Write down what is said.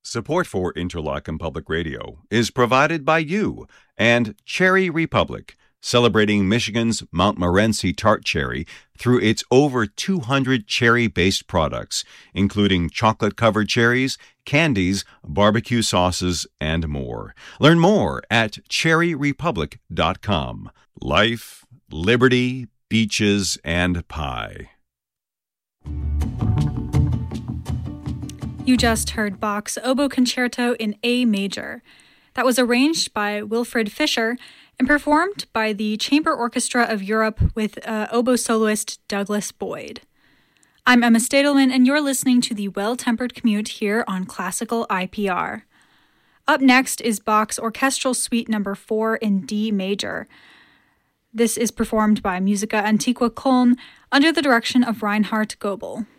Support for Interlochen Public Radio is provided by you and Cherry Republic, celebrating Michigan's Montmorency tart cherry through its over 200 cherry-based products, including chocolate-covered cherries, candies, barbecue sauces, and more. Learn more at cherryrepublic.com. Life, liberty, beaches, and pie. You just heard Bach's Oboe Concerto in A major. That was arranged by Wilfried Fischer and performed by the Chamber Orchestra of Europe with oboe soloist Douglas Boyd. I'm Emma Stadelman, and you're listening to the Well-Tempered Commute here on Classical IPR. Up next is Bach's Orchestral Suite No. 4 in D major. This is performed by Musica Antiqua Köln under the direction of Reinhard Goebel.